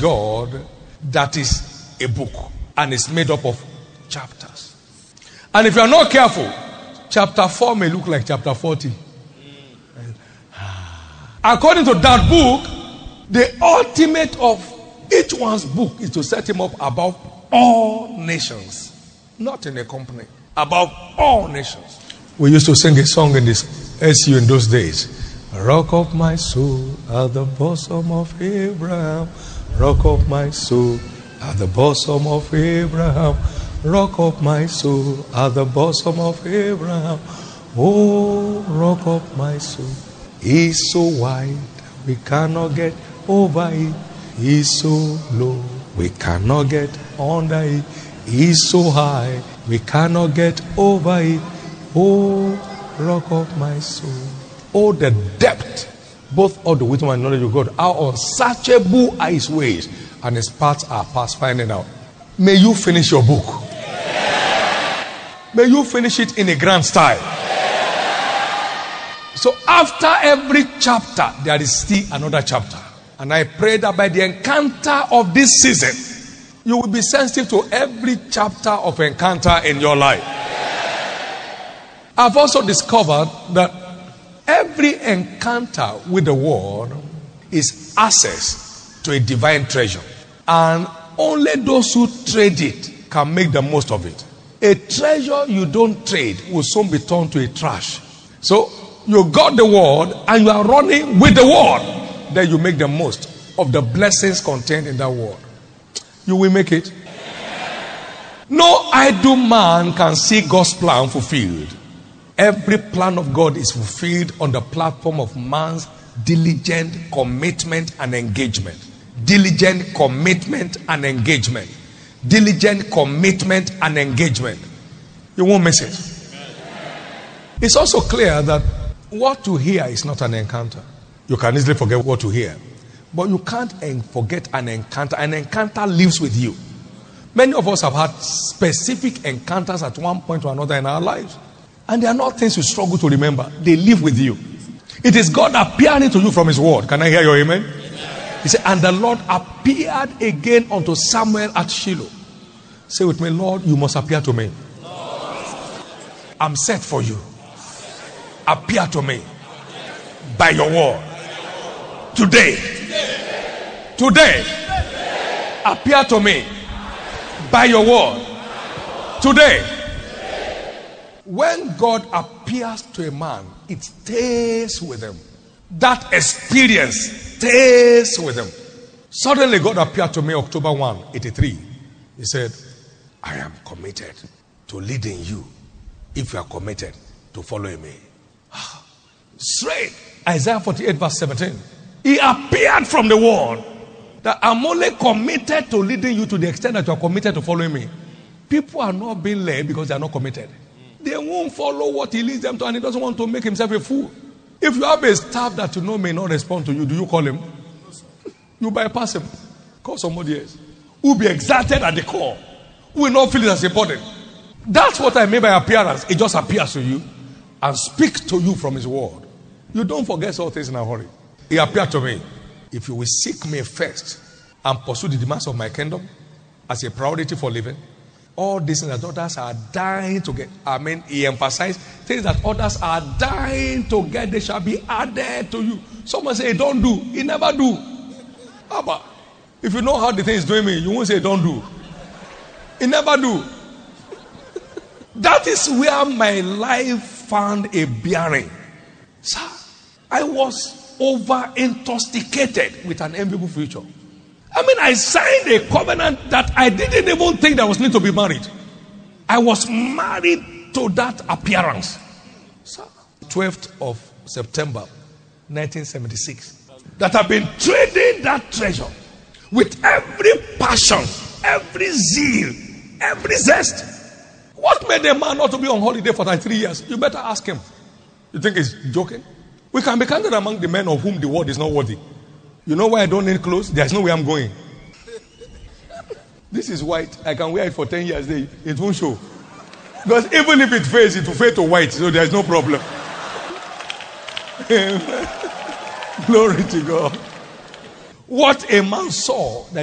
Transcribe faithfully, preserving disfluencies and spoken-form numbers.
God that is a book and is made up of chapters. And if you are not careful, chapter four may look like chapter forty. According to that book, the ultimate of each one's book is to set him up above all nations. Not in a company. Above all nations. We used to sing a song in this S U in those days. Rock of my soul at the bosom of Abraham. Rock of my soul at the bosom of Abraham. Rock of my soul at the bosom of Abraham. Oh, rock of my soul. He's so wide, we cannot get over it. He's so low, we cannot get under it. He's so high, we cannot get over it. Oh, rock of my soul. Oh, the depth, both of the wisdom and knowledge of God. How unsearchable are his ways, and his paths are past finding out. May you finish your book. May you finish it in a grand style. So after every chapter, there is still another chapter. And I pray that by the encounter of this season, you will be sensitive to every chapter of encounter in your life. I've also discovered that every encounter with the world is access to a divine treasure. And only those who trade it can make the most of it. A treasure you don't trade will soon be turned to a trash. So, you got the word and you are running with the word. Then you make the most of the blessings contained in that word. You will make it. No idle man can see God's plan fulfilled. Every plan of God is fulfilled on the platform of man's diligent commitment and engagement. Diligent commitment and engagement. Diligent commitment and engagement. You won't miss it. It's also clear that what to hear is not an encounter. You can easily forget what to hear. But you can't forget an encounter. An encounter lives with you. Many of us have had specific encounters at one point or another in our lives. And they are not things you struggle to remember. They live with you. It is God appearing to you from his word. Can I hear your amen? He said, and the Lord appeared again unto Samuel at Shiloh. Say with me, Lord, you must appear to me. I'm set for you. Appear to me by your word. Today. Today. Appear to me by your word. Today. When God appears to a man, it stays with him. That experience stays with him. Suddenly God appeared to me October first, eighty-three. He said, I am committed to leading you if you are committed to following me. Straight. Isaiah forty-eight verse seventeen. He appeared from the word that I'm only committed to leading you to the extent that you are committed to following me. People are not being led because they are not committed. They won't follow what he leads them to, and he doesn't want to make himself a fool. If you have a staff that you know may not respond to you, do you call him? You bypass him. Call somebody else. Who will be exalted at the core. Who will not feel it as important. That's what I mean by appearance. It just appears to you and speaks to you from his word. You don't forget all things in a hurry. He appeared to me. If you will seek me first and pursue the demands of my kingdom as a priority for living, all these things that others are dying to get. I mean, he emphasized things that others are dying to get, they shall be added to you. Someone say, don't do. He never do. Abba, if you know how the thing is doing me, you won't say, don't do. He never do. That is where my life found a bearing. Sir, I was over intoxicated with an enviable future. I mean, I signed a covenant that I didn't even think that I was need to be married. I was married to that appearance. Sir, twelfth of September, nineteen seventy-six. That I've been trading that treasure with every passion, every zeal, every zest. What made a man not to be on holiday for like three years? You better ask him. You think he's joking? We can be counted among the men of whom the world is not worthy. You know why I don't need clothes? There's no way I'm going. This is white. I can wear it for ten years. It won't show. Because even if it fades, it will fade to white. So there's no problem. Glory to God. What a man saw that